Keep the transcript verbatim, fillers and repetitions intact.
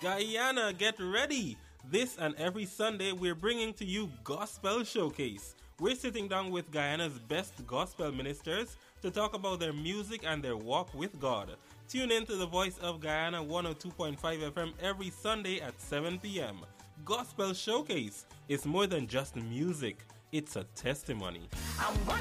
Guyana, get ready! This and every Sunday we're bringing to you Gospel Showcase. We're sitting down with Guyana's best gospel ministers to talk about their music and their walk with God. Tune in to the Voice of Guyana one oh two point five F M every Sunday at seven p.m. Gospel Showcase is more than just music. It's a testimony. I